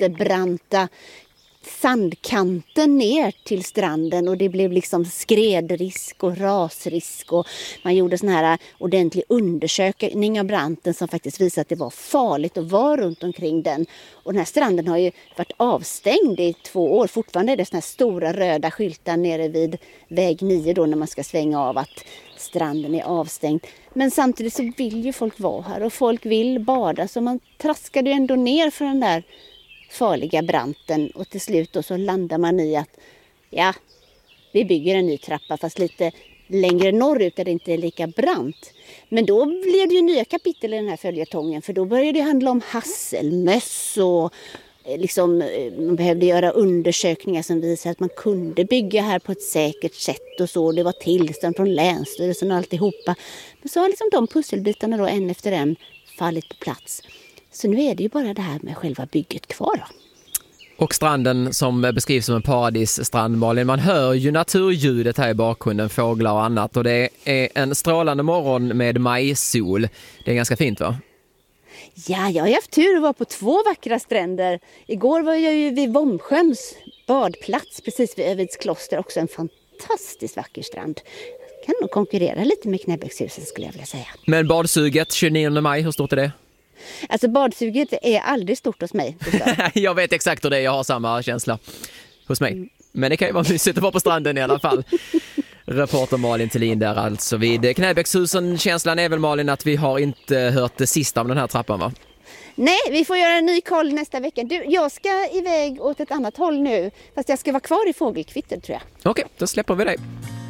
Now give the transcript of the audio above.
jättebranta sandkanten ner till stranden, och det blev liksom skredrisk och rasrisk, och man gjorde sån här ordentlig undersökning av branten som faktiskt visade att det var farligt att vara runt omkring den. Och den här stranden har ju varit avstängd i 2 år. Fortfarande är det såna här stora röda skyltar nere vid väg 9 då när man ska svänga av att stranden är avstängd. Men samtidigt så vill ju folk vara här och folk vill bada, så man traskade ju ändå ner för den där farliga branten, och till slut då så landar man i att ja, vi bygger en ny trappa fast lite längre norrut där det inte är lika brant. Men då blev det ju nya kapitel i den här följetongen, för då började det handla om hasselmöss och liksom, man behövde göra undersökningar som visade att man kunde bygga här på ett säkert sätt och så. Det var tillstånd från länsstyrelsen och alltihopa. Men så har liksom de pusselbitarna då en efter en fallit på plats. Så nu är det ju bara det här med själva bygget kvar då. Och stranden som beskrivs som en paradisstrand, Malin. Man hör ju naturljudet här i bakgrunden, fåglar och annat. Och det är en strålande morgon med majsol. Det är ganska fint, va? Ja, jag har haft tur att vara på 2 vackra stränder. Igår var jag ju vid Vomsjöns badplats precis vid Övids kloster. Också en fantastiskt vacker strand. Kan nog konkurrera lite med Knäbäckshuset skulle jag vilja säga. Men badsuget 29 maj, hur stort är det? Alltså badsuget är aldrig stort hos mig. Jag vet exakt hur det är, jag har samma känsla hos mig. Men det kan ju vara mysigt att vara på stranden i alla fall. Reporter Malin Thelin där alltså vid Knäbäckshusen. Känslan är väl, Malin, att vi har inte hört det sista om den här trappan, va? Nej, vi får göra en ny koll nästa vecka. Du, jag ska iväg åt ett annat håll nu. Fast jag ska vara kvar i fågelkvitter, tror jag. Okej, då släpper vi dig.